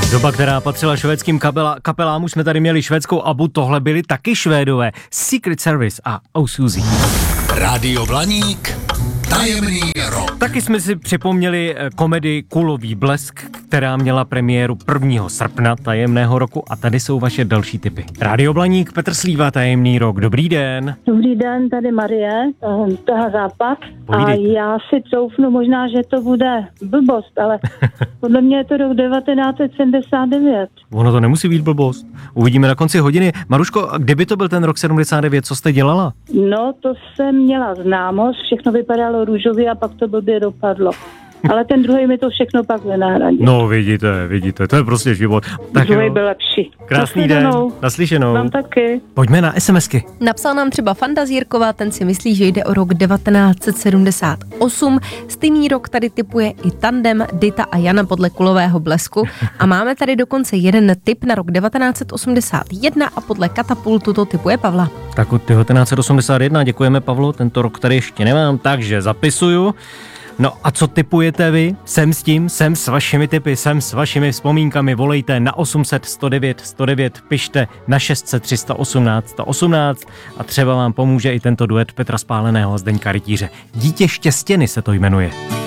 Doba, která patřila švédským kapelám, už jsme tady měli švédskou ABBU, tohle byli taky Švédové, Secret Service a Oh Susie. Rádio Blaník, tajemný rok. Taky jsme si připomněli komedii Kulový blesk, která měla premiéru 1. srpna tajemného roku a tady jsou vaše další tipy. Rádio Blaník, Petr Slíva, tajemný rok, dobrý den. Dobrý den, tady Marie, Taha Západ. Povídejte. A já si troufnu možná, že to bude blbost, ale podle mě je to rok 1979. Ono to nemusí být blbost. Uvidíme na konci hodiny. Maruško, a kdyby to byl ten rok 79, co jste dělala? No, to jsem měla známost, všechno vypadalo růžově a pak to blbě dopadlo. Ale ten druhý mi to všechno pak vynahradil. No, vidíte, to je prostě život. Tak Druhý byl lepší. Krásný den, naslyšenou. Vám taky. Pojďme na SMSky. Napsal nám třeba Fantazírková, ten si myslí, že jde o rok 1978. Stejný rok tady tipuje i tandem Dita a Jana podle Kulového blesku. A máme tady dokonce jeden tip na rok 1981 a podle Katapultu to tipuje Pavla. Tak od 1981, děkujeme Pavlu, tento rok tady ještě nemám, takže zapisuju. No a co tipujete vy? Jsem s tím, jsem s vašimi tipy, jsem s vašimi vzpomínkami, volejte na 800 109 109, pište na 600 318 118 a třeba vám pomůže i tento duet Petra Spáleného a Zdeňka Rytíře. Dítě štěstěny se to jmenuje.